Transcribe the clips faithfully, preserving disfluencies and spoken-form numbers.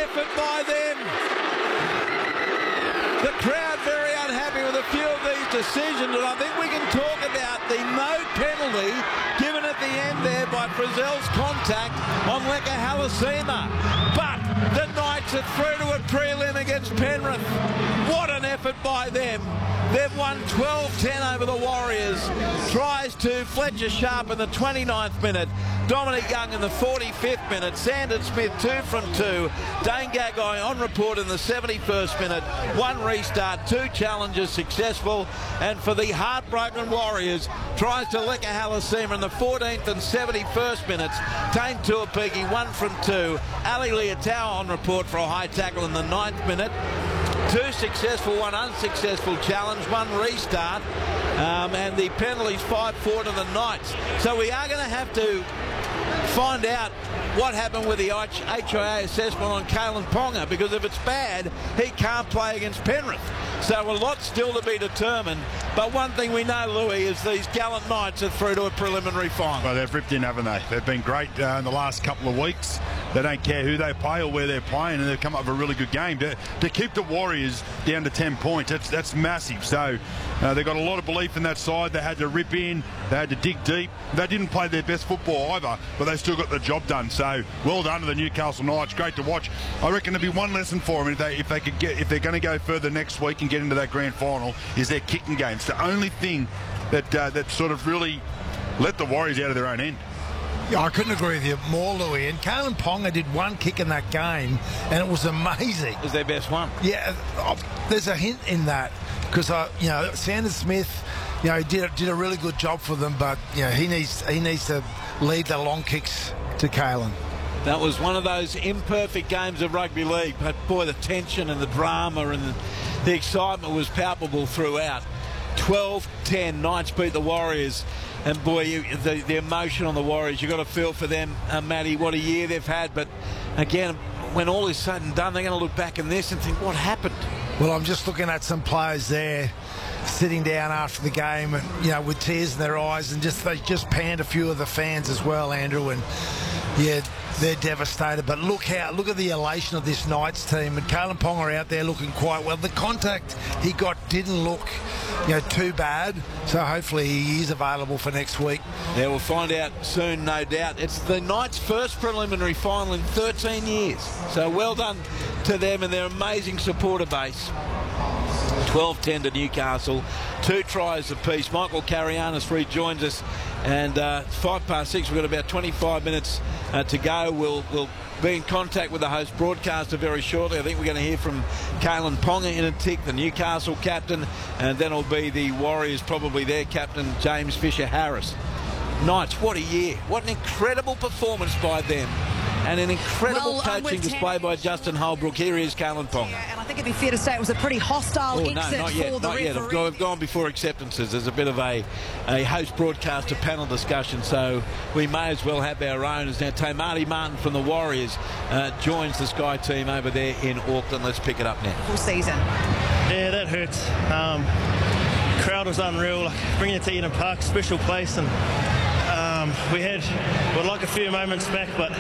effort by them. The crowd very unhappy with a few of these decisions, and I think we can talk about the no penalty given at the end there by Frizzell's contact on Leka Halasima. But the Knights are through to a prelim against Penrith. What an effort by them. They've won twelve ten over the Warriors. Tries to Fletcher Sharp in the twenty-ninth minute. Dominic Young in the forty-fifth minute. Sandon Smith two from two. Dane Gagai on report in the seventy-first minute. One restart, two challenges successful. And for the heartbroken Warriors, tries to Leka Halasima in the fourteenth and seventy-first minutes. Tane Tuapiki one from two. Ali Leotau on report for a high tackle in the ninth minute. Two successful, one unsuccessful challenge, one restart, um, and the penalties five four to the Knights. So we are going to have to find out what happened with the H I A assessment on Kalyn Ponga, because if it's bad, he can't play against Penrith. So a lot still to be determined. But one thing we know, Louis, is these gallant Knights are through to a preliminary final. Well, they've ripped in, haven't they? They've been great uh, in the last couple of weeks. They don't care who they play or where they're playing, and they've come up with a really good game. To, to keep the Warriors down to ten points, that's, that's massive. So uh, they've got a lot of belief in that side. They had to rip in. They had to dig deep. They didn't play their best football either, but they still got the job done. So well done to the Newcastle Knights. Great to watch. I reckon there'll be one lesson for them if they, if they could get, if they're going to go further next week and get into that grand final, is their kicking game. It's the only thing that uh, that sort of really let the Warriors out of their own end. Yeah, I couldn't agree with you more, Louis. And Kalyn Ponga did one kick in that game, and it was amazing. It was their best one. Yeah, there's a hint in that, because uh, you know, Sandon Smith, you know, did did a really good job for them, but you know, he needs he needs to lead the long kicks to Kalyn. That was one of those imperfect games of rugby league, but boy, the tension and the drama and the, the excitement was palpable throughout. twelve ten, Knights beat the Warriors, and boy, you, the, the emotion on the Warriors, you've got to feel for them, uh, Matty, what a year they've had. But again, when all is said and done, they're going to look back in this and think, what happened? Well, I'm just looking at some players there sitting down after the game, and you know, with tears in their eyes, and just they just panned a few of the fans as well, Andrew, and yeah, they're devastated. But look how look at the elation of this Knights team, and Kalyn Ponga out there looking quite well. The contact he got didn't look, you know, too bad, so hopefully he is available for next week. Yeah, we'll find out soon, no doubt. It's the Knights' first preliminary final in thirteen years, so well done to them and their amazing supporter base. twelve ten to Newcastle, two tries apiece. Michael Carianis rejoins us, and uh, it's five past six. We've got about twenty-five minutes uh, to go. We'll, we'll be in contact with the host broadcaster very shortly. I think we're going to hear from Kalyn Ponga in a tick, the Newcastle captain, and then it'll be the Warriors, probably their captain, James Fisher-Harris. Knights, what a year. What an incredible performance by them. And an incredible well, coaching display by Justin Holbrook. Here is Kalyn Ponga. Yeah, and I think it'd be fair to say it was a pretty hostile oh, exit no, not yet, for the not referee. yet. I've gone, I've gone before acceptances. There's a bit of a, a host broadcaster panel discussion, so we may as well have our own. As now Tamati Martin from the Warriors uh, joins the Sky team over there in Auckland. Let's pick it up now. Full season. Yeah, that hurts. Um, crowd was unreal. Like, bringing it to Eden Park, special place, and um, we had would like a few moments back, but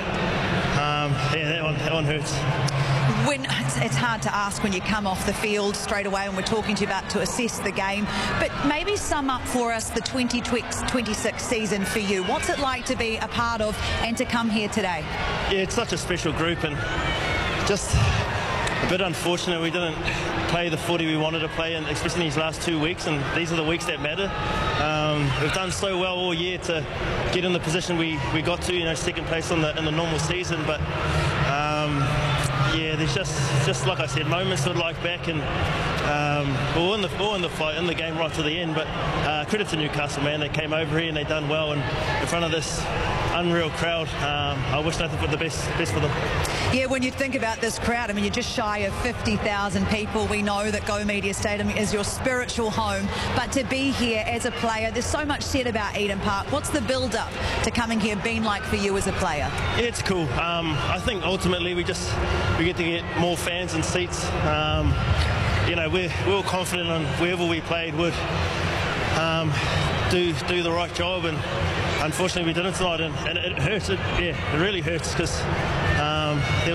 um, yeah, that one that one hurts. When it's, it's hard to ask when you come off the field straight away, and we're talking to you about to assess the game, but maybe sum up for us the twenty twenty-six season for you. What's it like to be a part of and to come here today? Yeah, it's such a special group, and just a bit unfortunate we didn't play the footy we wanted to play, and especially in these last two weeks, and these are the weeks that matter. Um, we've done so well all year to get in the position we, we got to, you know, second place on the, in the normal season, but um, yeah, there's just, just like I said, moments I'd like back, and um, we're in the, we're in the fight, in the game right to the end, but uh, credit to Newcastle, man. They came over here and they done well, and in front of this unreal crowd, um, I wish nothing but the best, best for them. Yeah, when you think about this crowd, I mean, you're just shy of fifty thousand people. We know that Go Media Stadium is your spiritual home, but to be here as a player, there's so much said about Eden Park. What's the build-up to coming here been like for you as a player? Yeah, it's cool. Um, I think ultimately we just we get to get more fans and seats. Um, you know, we're, we were confident on wherever we played would um, do do the right job, and unfortunately we didn't tonight, and, and it hurts. It, yeah, it really hurts because um, there